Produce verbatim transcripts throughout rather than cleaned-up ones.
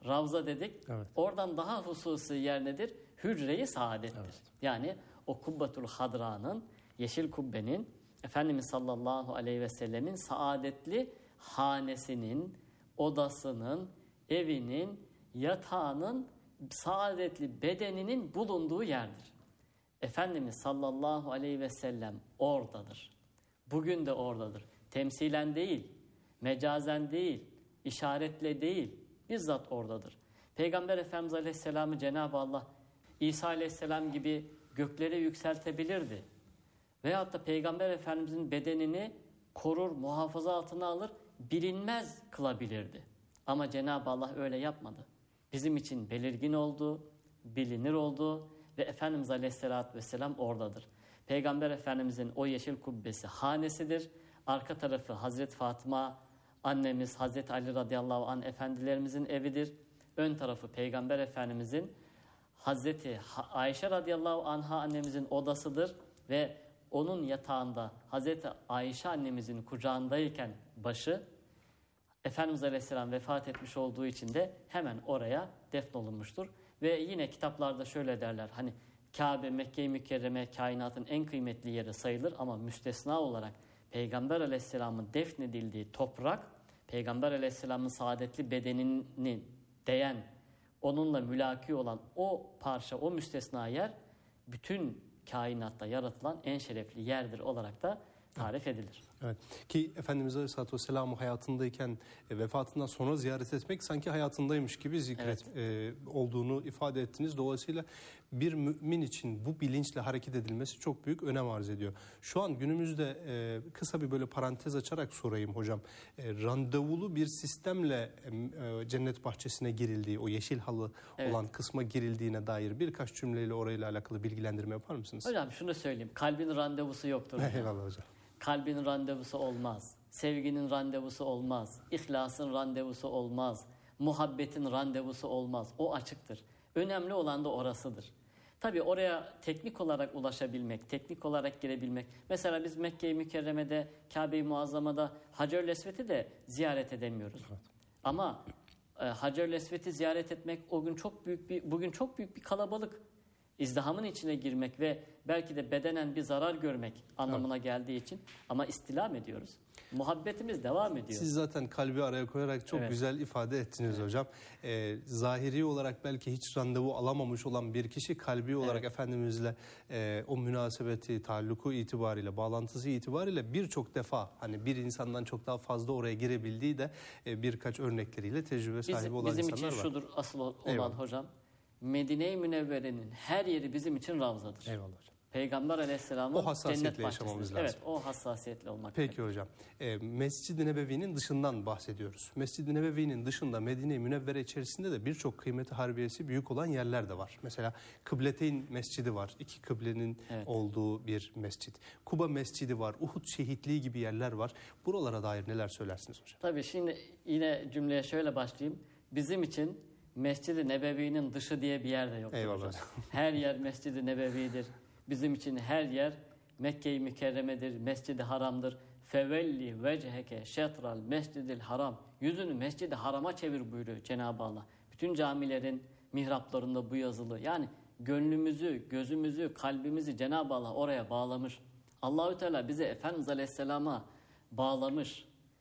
Ravza dedik. Evet. Oradan daha hususi yer nedir? Hücre-i saadettir. Evet. Yani o Kubbetul Hadra'nın, yeşil kubbenin, Efendimiz sallallahu aleyhi ve sellemin saadetli hanesinin, odasının, evinin, yatağının, saadetli bedeninin bulunduğu yerdir. Efendimiz sallallahu aleyhi ve sellem oradadır. Bugün de oradadır. Temsilen değil, mecazen değil, işaretle değil, bizzat oradadır. Peygamber Efendimiz aleyhisselamı Cenab-ı Allah İsa aleyhisselam gibi göklere yükseltebilirdi. Veyahut da Peygamber Efendimizin bedenini korur, muhafaza altına alır, bilinmez kılabilirdi. Ama Cenab-ı Allah öyle yapmadı. Bizim için belirgin oldu, bilinir oldu ve Efendimiz Aleyhisselatü Vesselam oradadır. Peygamber Efendimizin o yeşil kubbesi hanesidir. Arka tarafı Hazreti Fatıma annemiz, Hazreti Ali radıyallahu anh efendilerimizin evidir. Ön tarafı Peygamber Efendimizin, Hazreti Ayşe radıyallahu anha annemizin odasıdır ve onun yatağında Hazreti Ayşe annemizin kucağındayken başı, Efendimiz Aleyhisselam vefat etmiş olduğu için de hemen oraya defnolunmuştur. Ve yine kitaplarda şöyle derler, hani Kabe, Mekke-i Mükerreme kainatın en kıymetli yeri sayılır ama müstesna olarak Peygamber Aleyhisselam'ın defnedildiği toprak, Peygamber Aleyhisselam'ın saadetli bedenini değen, onunla mülaki olan o parça, o müstesna yer bütün kainatta yaratılan en şerefli yerdir olarak da tarif edilir. Evet. Ki Efendimiz Aleyhisselatü Vesselam'ı hayatındayken e, vefatından sonra ziyaret etmek sanki hayatındaymış gibi zikret Evet. e, olduğunu ifade ettiniz. Dolayısıyla bir mümin için bu bilinçle hareket edilmesi çok büyük önem arz ediyor. Şu an günümüzde e, kısa bir böyle parantez açarak sorayım hocam. E, randevulu bir sistemle e, cennet bahçesine girildiği, o yeşil halı Evet. olan kısma girildiğine dair birkaç cümleyle orayla alakalı bilgilendirme yapar mısınız? Hocam şunu söyleyeyim, kalbin randevusu yoktur. Eyvallah hocam. Kalbin randevusu olmaz, sevginin randevusu olmaz, ihlasın randevusu olmaz, muhabbetin randevusu olmaz. O açıktır. Önemli olan da orasıdır. Tabii oraya teknik olarak ulaşabilmek, teknik olarak girebilmek. Mesela biz Mekke-i Mükerreme'de, Kabe-i Muazzama'da Hacer-ül Esved'i de ziyaret edemiyoruz. Evet. Ama e, Hacer-ül Esved'i ziyaret etmek o gün çok büyük bir, bugün çok büyük bir kalabalık. İzdihamın içine girmek ve belki de bedenen bir zarar görmek anlamına evet. geldiği için, ama istilam ediyoruz. Muhabbetimiz devam ediyor. Siz zaten kalbi araya koyarak çok evet. güzel ifade ettiniz evet. hocam. Ee, zahiri olarak belki hiç randevu alamamış olan bir kişi kalbi olarak evet. Efendimizle e, o münasebeti, taalluku itibariyle, bağlantısı itibariyle birçok defa, hani bir insandan çok daha fazla oraya girebildiği de e, birkaç örnekleriyle tecrübe sahibi bizim, olan bizim insanlar var. Bizim için şudur asıl olan Eyvallah. hocam. Medine-i Münevvere'nin her yeri bizim için ravzadır. Eyvallah hocam. Peygamber Aleyhisselam'ın o hassasiyetle yaşamamız lazım. Evet, o hassasiyetle olmak. Peki demek. Hocam. E, Mescid-i Nebevi'nin dışından bahsediyoruz. Mescid-i Nebevi'nin dışında Medine-i Münevvere içerisinde de birçok kıymeti harbiyesi büyük olan yerler de var. Mesela Kıbleteyn Mescidi var. İki kıblenin evet. olduğu bir mescid. Kuba Mescidi var. Uhud şehitliği gibi yerler var. Buralara dair neler söylersiniz hocam? Tabii şimdi yine cümleye şöyle başlayayım. Bizim için Mescid-i Nebevi'nin dışı diye bir yer de yok. Eyvallah. Her yer Mescid-i Nebevi'dir. Bizim için her yer Mekke-i Mükerreme'dir, Mescid-i Haram'dır. Fevelli vecheke şetral mescidil haram. Yüzünü Mescid-i Haram'a çevir buyuruyor Cenab-ı Allah. Bütün camilerin mihraplarında bu yazılı. Yani gönlümüzü, gözümüzü, kalbimizi Cenab-ı Allah oraya bağlamış. Allahü Teala bizi Efendimiz Aleyhisselam'a bağlamış.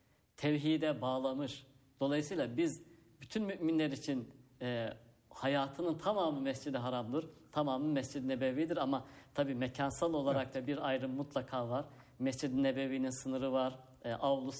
Tevhide bağlamış. Dolayısıyla biz bütün müminler için e, hayatının tamamı Mescid-i Haram'dır. Tamamı Mescid-i Nebevi'dir ama tabii mekansal olarak evet. da bir ayrım mutlaka var. Mescid-i Nebevi'nin sınırı var, e, avlusu